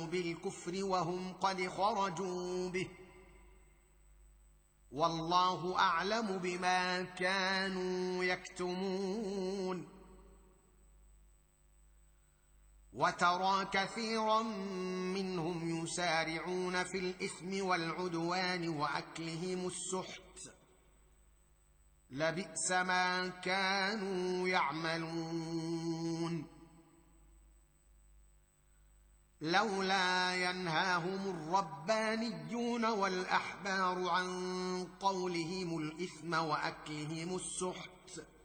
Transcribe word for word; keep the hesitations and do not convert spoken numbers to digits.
بالكفر وهم قد خرجوا به، والله أعلم بما كانوا يكتمون. وترى كثيرا منهم يسارعون في الإثم والعدوان وأكلهم السحت، لبئس ما كانوا يعملون. لولا ينهاهم الربانيون والأحبار عن قولهم الإثم وأكلهم السحت